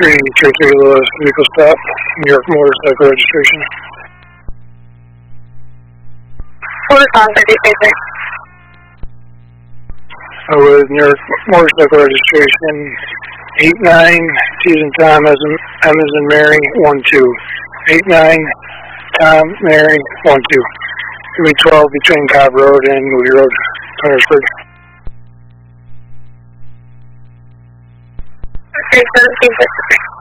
333 Lewis, vehicle stop, New York motorcycle registration. What was on the paper? With New York motorcycle registration 89 T as in Tom, M as in Mary 12. 89 Tom Mary 12. Give me 12 between Cobb Road and Moody Road, Huntersburg. Okay, 17.